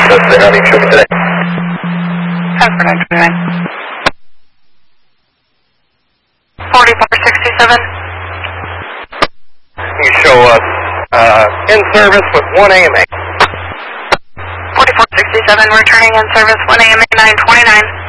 access they're having shooting today. 10-4-9-29. 4467. You show us in service with 1 AMA. 4467, returning in service 1 AMA 929.